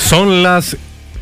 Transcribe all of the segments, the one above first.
Son las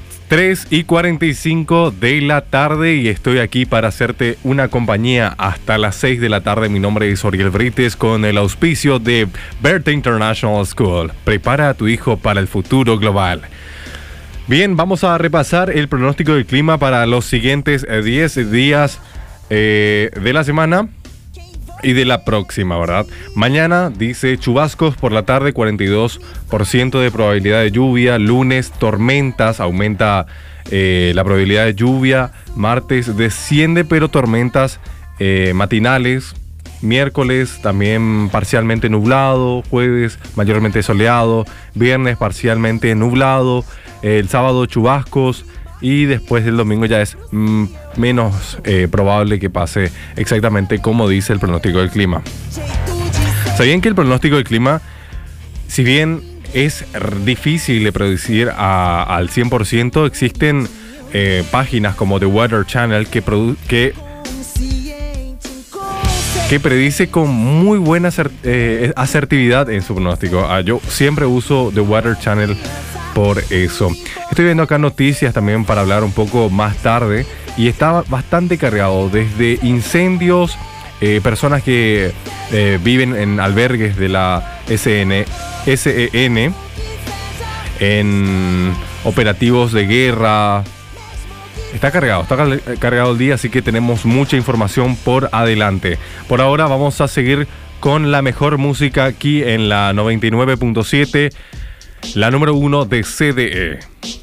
3:45 de la tarde y estoy aquí para hacerte una compañía hasta las 6 de la tarde. Mi nombre es Oriel Brites con el auspicio de Berta International School. Prepara a tu hijo para el futuro global. Bien, vamos a repasar el pronóstico del clima para los siguientes 10 días de la semana y de la próxima, ¿verdad? Mañana dice chubascos por la tarde, 42% de probabilidad de lluvia. Lunes, tormentas, aumenta la probabilidad de lluvia. Martes desciende, pero tormentas matinales. Miércoles también parcialmente nublado. Jueves mayormente soleado. Viernes parcialmente nublado. El sábado chubascos. Y después del domingo ya es menos probable que pase exactamente como dice el pronóstico del clima. ¿Sabían que el pronóstico del clima, si bien es difícil de predecir al 100%, existen páginas como The Weather Channel que predice con muy buena asertividad en su pronóstico? Yo siempre uso The Weather Channel por eso. Estoy viendo acá noticias también para hablar un poco más tarde y está bastante cargado, desde incendios, personas que viven en albergues de la SEN, en operativos de guerra. Está cargado el día, así que tenemos mucha información por adelante. Por ahora vamos a seguir con la mejor música aquí en la 99.7, la número 1 de CDE.